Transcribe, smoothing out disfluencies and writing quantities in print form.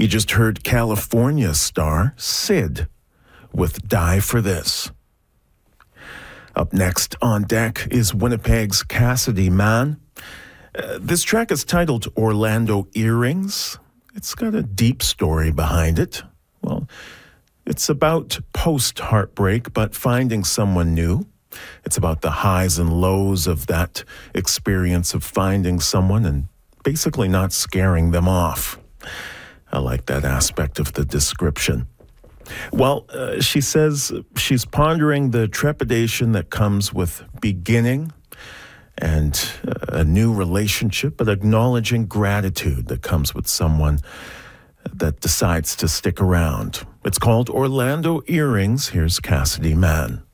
You just heard California star Syd with Die for This. Up next on deck is Winnipeg's Cassidy Mann. This track is titled Orlando Earrings. It's got a deep story behind it. Well, it's about post-heartbreak, but finding someone new. It's about the highs and lows of that experience of finding someone and basically not scaring them off. I like that aspect of the description. Well, she says she's pondering the trepidation that comes with beginning and a new relationship, but acknowledging gratitude that comes with someone that decides to stick around. It's called Orlando Earrings. Here's Cassidy Mann.